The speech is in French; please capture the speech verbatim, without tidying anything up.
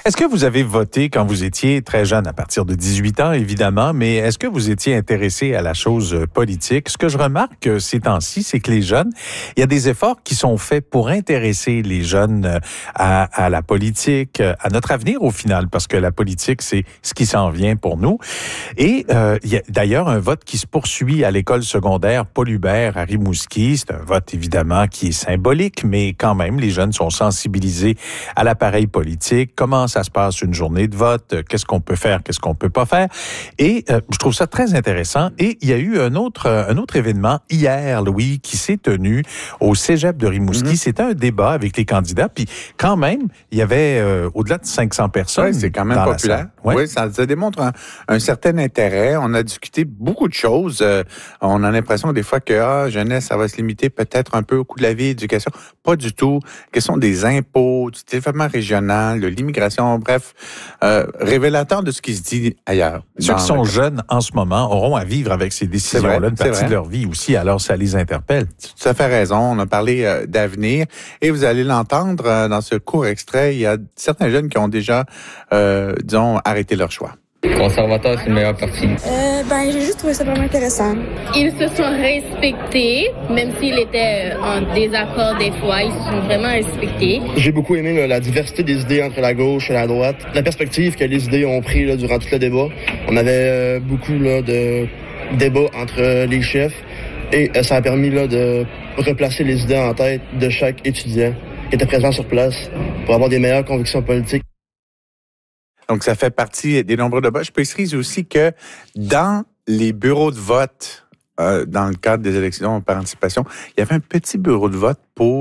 Est-ce que vous avez voté quand vous étiez très jeune, à partir de dix-huit ans, évidemment, mais est-ce que vous étiez intéressé à la chose politique? Ce que je remarque ces temps-ci, c'est que les jeunes, il y a des efforts qui sont faits pour intéresser les jeunes à, à la politique, à notre avenir au final, parce que la politique, c'est ce qui s'en vient pour nous. Et euh, il y a d'ailleurs un vote qui se poursuit à l'école secondaire Paul Hubert à Rimouski. C'est un vote, évidemment, qui est symbolique, mais quand même, les jeunes sont sensibilisés à l'appareil politique. Comment ça se passe une journée de vote? Qu'est-ce qu'on peut faire? Qu'est-ce qu'on peut pas faire? Et euh, je trouve ça très intéressant. Et il y a eu un autre, un autre événement hier, Louis, qui s'est tenu au Cégep de Rimouski. Mm-hmm. C'était un débat avec les candidats. Puis quand même, il y avait euh, au-delà de cinq cents personnes. Oui, c'est quand même populaire. Ouais. Oui, ça, ça démontre un, un certain intérêt. On a discuté beaucoup de choses. Euh, on a l'impression des fois que ah, jeunesse, ça va se limiter peut-être un peu au coût de la vie, éducation. Pas du tout. Question des impôts, du développement régional, de l'immigration, bref, euh, révélateur de ce qui se dit ailleurs. Ceux qui sont le... jeunes en ce moment auront à vivre avec ces décisions-là vrai, une partie de leur vie aussi, alors ça les interpelle. Tu as fait raison. On a parlé euh, d'avenir et vous allez l'entendre euh, dans ce court extrait. Il y a certains jeunes qui ont déjà, euh, disons, arrêté leur choix. Conservateur, c'est le meilleur parti. Euh, ben, j'ai juste trouvé ça vraiment intéressant. Ils se sont respectés, même s'ils étaient en désaccord des fois, ils se sont vraiment respectés. J'ai beaucoup aimé là, la diversité des idées entre la gauche et la droite, la perspective que les idées ont pris là, durant tout le débat. On avait euh, beaucoup là, de débats entre les chefs et euh, ça a permis là, de replacer les idées en tête de chaque étudiant qui était présent sur place pour avoir des meilleures convictions politiques. Donc, ça fait partie des nombreux débats. Je précise aussi que dans les bureaux de vote, euh, dans le cadre des élections en participation, il y avait un petit bureau de vote pour